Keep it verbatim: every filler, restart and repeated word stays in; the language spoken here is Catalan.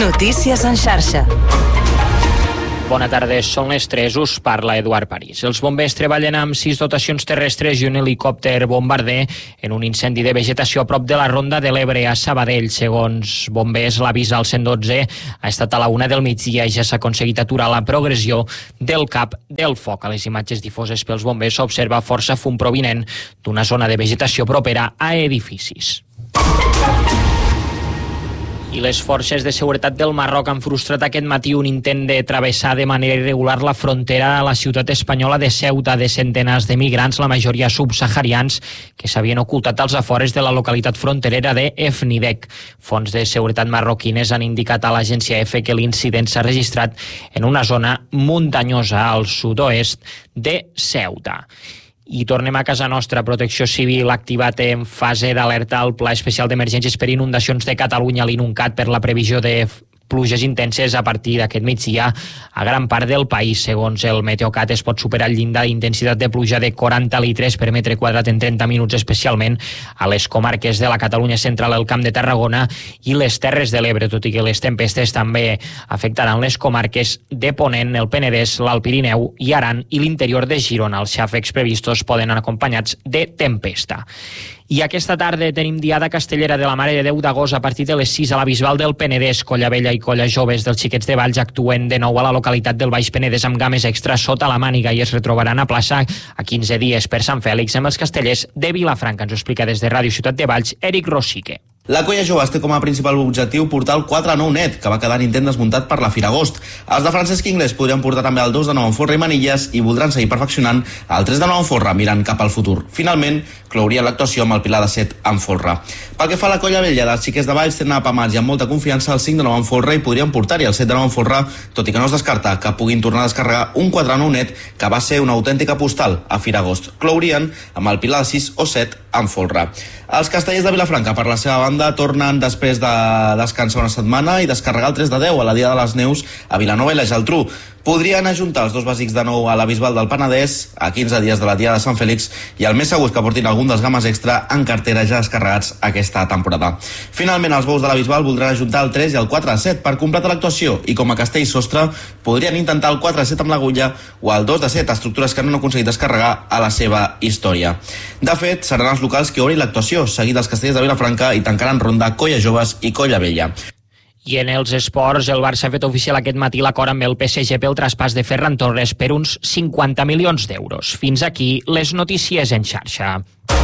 Notícies en xarxa. Bona tarda, són les tres, us parla Eduard París. Els bombers treballen amb sis dotacions terrestres i un helicòpter bombarder en un incendi de vegetació a prop de la Ronda de l'Ebre a Sabadell. Segons bombers, l'avís al cent dotze ha estat a la una del migdia i ja s'ha aconseguit aturar la progressió del cap del foc. A les imatges difoses pels bombers s'observa força fum provinent d'una zona de vegetació propera a edificis. I les forces de seguretat del Marroc han frustrat aquest matí un intent de travessar de manera irregular la frontera a la ciutat espanyola de Ceuta de centenars de migrants, la majoria subsaharians, que s'havien ocultat als afores de la localitat fronterera de Efnidec. Fonts de seguretat marroquines han indicat a l'agència EFE que l'incident s'ha registrat en una zona muntanyosa al sud-oest de Ceuta. I tornem a casa nostra. Protecció Civil ha activat en fase d'alerta el Pla Especial d'Emergències per Inundacions de Catalunya, l'INUNCAT, per la previsió de pluges intenses a partir d'aquest migdia a gran part del país. Segons el Meteocat, es pot superar el llindar d'intensitat de pluja de quaranta litres per metre quadrat en trenta minuts, especialment a les comarques de la Catalunya central, el Camp de Tarragona i les Terres de l'Ebre, tot i que les tempestes també afectaran les comarques de Ponent, el Penedès, l'Alt Pirineu i Aran i l'interior de Girona. Els xàfecs previstos poden anar acompanyats de tempesta. I aquesta tarda tenim Diada Castellera de la Mare de Déu d'Agost a partir de les sis a la Bisbal del Penedès. Colla Vella i Colla Joves dels Xiquets de Valls actuen de nou a la localitat del Baix Penedès amb games extras sota la màniga i es retrobaran a plaça a quinze dies per Sant Fèlix amb els castellers de Vilafranca. Ens ho explica des de Ràdio Ciutat de Valls, Eric Rosique. La Colla Joves té com a principal objectiu portar el quatre a nou net, que va quedar en intent desmuntat per la Fira Agost. Els de Francesc Inglés podrien portar també el dos de nou en folre i manilles i voldran seguir perfeccionant el tres de nou en folre mirant cap al futur. Finalment, clouria l'actuació amb el pilar de set en folre. Pel que fa a la Colla Vella, dels Xiquets de Valls tenen apamats i amb molta confiança el cinc de nou en folre i podrien portar-hi el set de nou en folre, tot i que no es descarta que puguin tornar a descarregar un quatre a nou net, que va ser una autèntica postal a Fira Agost. Clourien amb el pilar de sis o set en folre. Els castellers de Vilafranca, per la seva banda, tornen després de descansar una setmana i descarregar el tres de deu a la Dia de les Neus a Vilanova i la Geltrú. Podrien ajuntar els dos bàsics de nou a la Bisbal del Penedès a quinze dies de la Dia de Sant Fèlix i el més segur és que portin algun dels games extra en cartera ja descarregats aquesta temporada. Finalment, els bous de la Bisbal voldran ajuntar el tres i el quatre a set per completar l'actuació i com a castell sostre podrien intentar el quatre a set amb l'agulla o el dos de set, estructures que no han aconseguit descarregar a la seva història. De fet, seran els locals que obrin l'actuació, seguit dels castellers de Vilafranca i tancaran ronda Colla Joves i Colla Vella. I en els esports, el Barça ha fet oficial aquest matí l'acord amb el P S G pel traspàs de Ferran Torres per uns cinquanta milions d'euros. Fins aquí les notícies en xarxa.